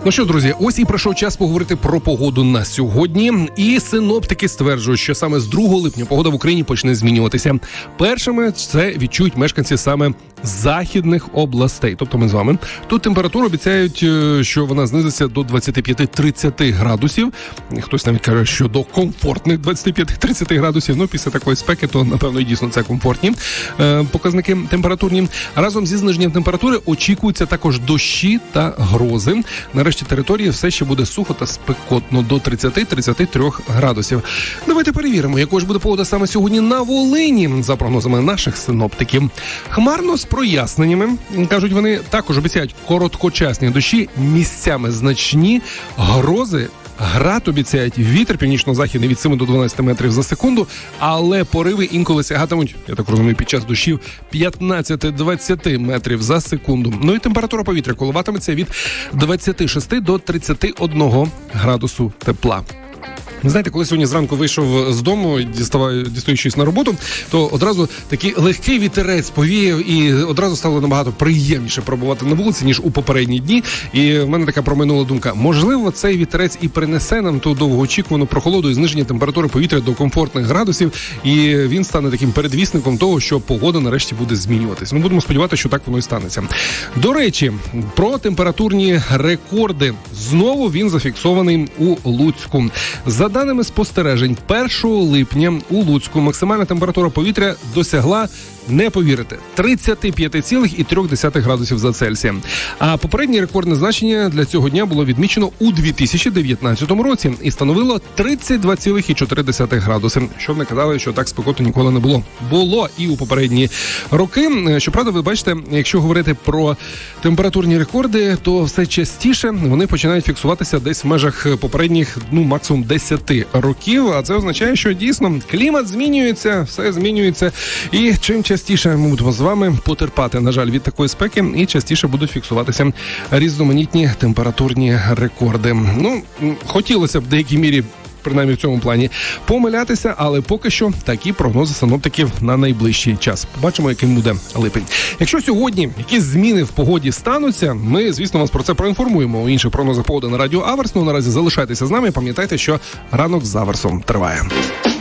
Ну що, друзі, ось і прийшов час поговорити про погоду на сьогодні. І синоптики стверджують, що саме з 2 липня погода в Україні почне змінюватися. Першими це відчують мешканці саме західних областей. Тобто ми з вами. Тут температуру обіцяють, що вона знизиться до 25-30 градусів. Хтось навіть каже, що до комфортних 25-30 градусів. Ну, після такої спеки, то, напевно, і дійсно це комфортні показники температурні. Разом зі зниженням температури очікуються також дощі та грози. Нарешті території все ще буде сухо та спекотно до 30-33 градусів. Давайте перевіримо, якою ж буде погода саме сьогодні на Волині, за прогнозами наших синоптиків. Хмарно з проясненнями, кажуть вони, також обіцяють короткочасні дощі, місцями значні, грози. Град обіцяють, вітер північно-західний від 7 до 12 метрів за секунду, але пориви інколи сягатимуть, я так розумію, під час дощів 15-20 метрів за секунду. Ну і температура повітря коливатиметься від 26 до 31 градусу тепла. Знаєте, коли сьогодні зранку вийшов з дому, дістаючись на роботу, то одразу такий легкий вітерець повіяв і одразу стало набагато приємніше пробувати на вулиці, ніж у попередні дні. І в мене така промайнула думка, можливо, цей вітерець і принесе нам ту довгоочікувану прохолоду і зниження температури повітря до комфортних градусів, і він стане таким передвісником того, що погода нарешті буде змінюватись. Ми будемо сподіватися, що так воно і станеться. До речі, про температурні рекорди. Знову він зафіксований у Луцьку. За даними спостережень, 1 липня у Луцьку максимальна температура повітря досягла, не повірите, 35,3 градусів за Цельсієм. А попереднє рекордне значення для цього дня було відмічено у 2019 році і становило 32,4 градуси. Що не казали, що так спекотно ніколи не було. Було і у попередні роки. Щоправда, ви бачите, якщо говорити про температурні рекорди, то все частіше вони починають фіксуватися десь в межах попередніх, максимум 10 років. А це означає, що дійсно клімат змінюється, все змінюється. І чим частіше ми будемо з вами потерпати, на жаль, від такої спеки, і частіше будуть фіксуватися різноманітні температурні рекорди. Хотілося б в деякій мірі, принаймні в цьому плані, помилятися, але поки що такі прогнози синоптиків на найближчий час. Побачимо, яким буде липень. Якщо сьогодні якісь зміни в погоді стануться, ми, звісно, вас про це проінформуємо у інших прогнозах погоди на Радіо Аверс. Наразі залишайтеся з нами, пам'ятайте, що ранок з Аверсом триває.